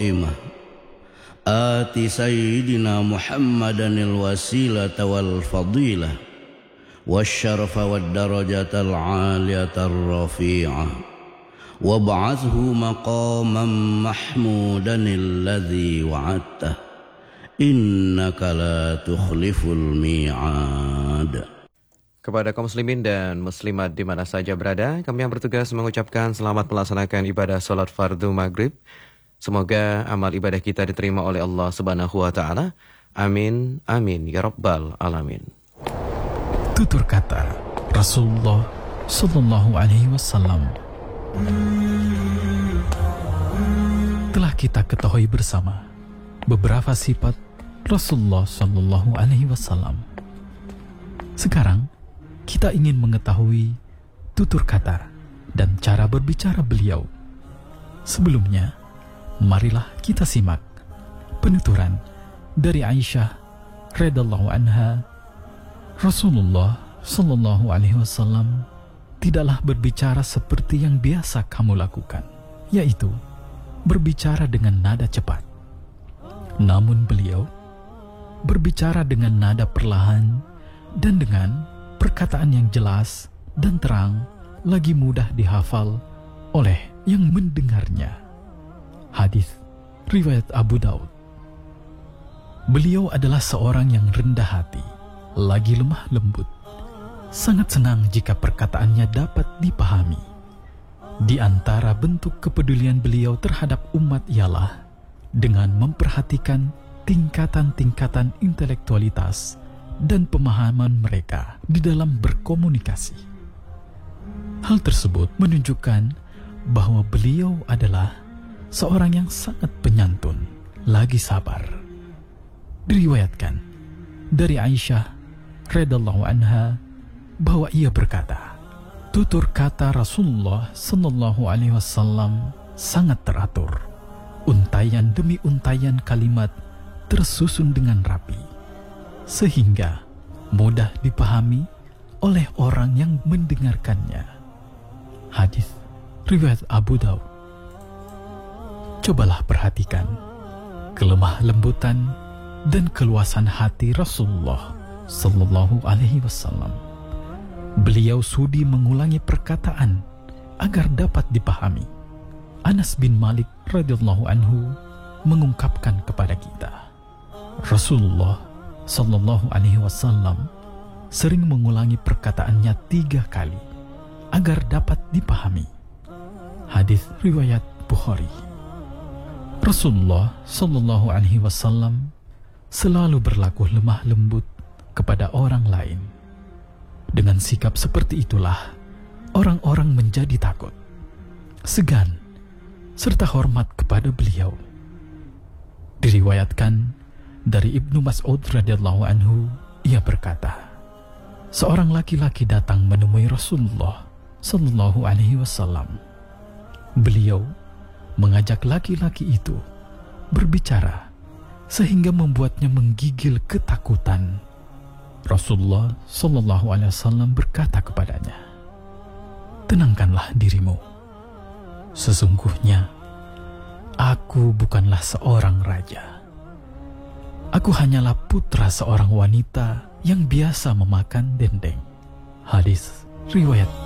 القائمة آت سيدنا محمدا الوسيلة والفضيلة والشرف والدرجة العالية الرفيعة وابعثه مقاما محمودا الذي وعدته إنك لا تخلف الميعاد. Kepada kaum muslimin dan muslimat di mana saja berada, kami yang bertugas mengucapkan selamat melaksanakan ibadah salat fardu maghrib. Semoga amal ibadah kita diterima oleh Allah Subhanahu wa taala. Amin amin ya rabbal alamin. Tutur kata Rasulullah sallallahu alaihi wasallam. Telah kita ketahui bersama beberapa sifat Rasulullah sallallahu alaihi wasallam. Sekarang kita ingin mengetahui tutur kata dan cara berbicara beliau. Sebelumnya, marilah kita simak penuturan dari Aisyah radhiyallahu anha. Rasulullah sallallahu alaihi wasallam tidaklah berbicara seperti yang biasa kamu lakukan, yaitu berbicara dengan nada cepat. Namun beliau berbicara dengan nada perlahan dan dengan perkataan yang jelas dan terang, lagi mudah dihafal oleh yang mendengarnya. Hadis riwayat Abu Daud. Beliau adalah seorang yang rendah hati, lagi lemah lembut. Sangat senang jika perkataannya dapat dipahami. Di antara bentuk kepedulian beliau terhadap umat ialah dengan memperhatikan tingkatan-tingkatan intelektualitas dan pemahaman mereka di dalam berkomunikasi. Hal tersebut menunjukkan bahwa beliau adalah seorang yang sangat penyantun, lagi sabar. Diriwayatkan dari Aisyah radhiyallahu anha bahwa ia berkata, tutur kata Rasulullah sallallahu alaihi wasallam sangat teratur. Untayan demi untayan kalimat tersusun dengan rapi, sehingga mudah dipahami oleh orang yang mendengarkannya. Hadis riwayat Abu Daud. Cobalah perhatikan kelemah lembutan dan keluasan hati Rasulullah sallallahu alaihi wasallam. Beliau sudi mengulangi perkataan agar dapat dipahami. Anas bin Malik radhiyallahu anhu mengungkapkan kepada kita, Rasulullah sallallahu alaihi wasallam sering mengulangi perkataannya 3 kali agar dapat dipahami. Hadis riwayat Bukhari. Rasulullah sallallahu alaihi wasallam selalu berlaku lemah lembut kepada orang lain. Dengan sikap seperti itulah orang-orang menjadi takut, segan, serta hormat kepada beliau. Diriwayatkan dari Ibnu Mas'ud radhiyallahu anhu, ia berkata, seorang laki-laki datang menemui Rasulullah sallallahu alaihi wasallam. Beliau mengajak laki-laki itu berbicara sehingga membuatnya menggigil ketakutan. Rasulullah sallallahu alaihi wasallam berkata kepadanya, tenangkanlah dirimu. Sesungguhnya aku bukanlah seorang raja. Aku hanyalah putra seorang wanita yang biasa memakan dendeng. Hadis riwayat